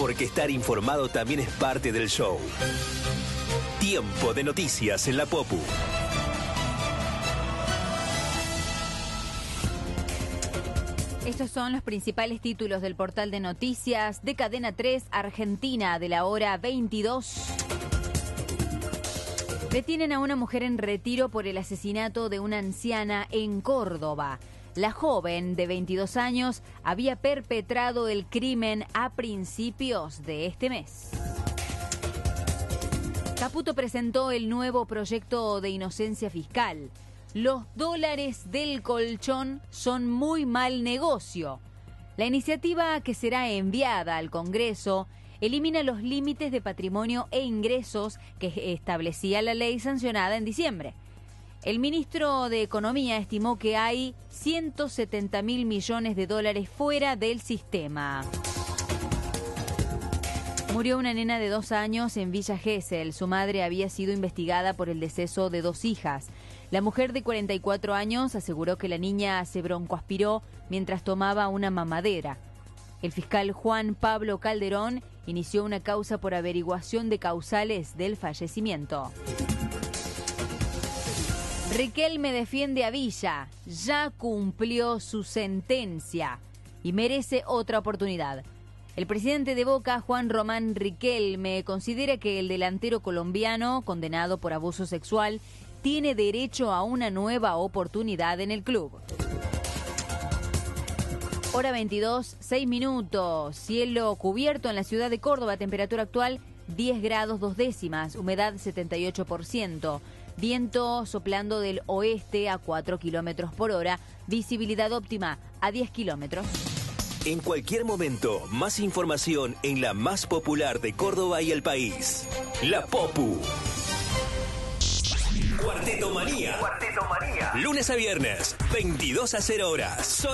porque estar informado también es parte del show. Tiempo de noticias en la Popu. Estos son los principales títulos del portal de noticias de Cadena 3 Argentina de la hora 22. Detienen a una mujer en retiro por el asesinato de una anciana en Córdoba. La joven, de 22 años, había perpetrado el crimen a principios de este mes. Caputo presentó el nuevo proyecto de inocencia fiscal. Los dólares del colchón son muy mal negocio. La iniciativa, que será enviada al Congreso, elimina los límites de patrimonio e ingresos que establecía la ley sancionada en diciembre. El ministro de Economía estimó que hay 170.000 millones de dólares fuera del sistema. Murió una nena de 2 años en Villa Gesell. Su madre había sido investigada por el deceso de 2 hijas. La mujer de 44 años aseguró que la niña se broncoaspiró mientras tomaba una mamadera. El fiscal Juan Pablo Calderón inició una causa por averiguación de causales del fallecimiento. Riquelme defiende a Villa, ya cumplió su sentencia y merece otra oportunidad. El presidente de Boca, Juan Román Riquelme, considera que el delantero colombiano, condenado por abuso sexual, tiene derecho a una nueva oportunidad en el club. Hora 22, 6 minutos. Cielo cubierto en la ciudad de Córdoba, temperatura actual 10 grados 2 décimas, humedad 78%. Viento soplando del oeste a 4 kilómetros por hora, visibilidad óptima a 10 kilómetros. En cualquier momento, más información en la más popular de Córdoba y el país. La Popu. Cuarteto Manía. Lunes a viernes, 22 a 0 horas.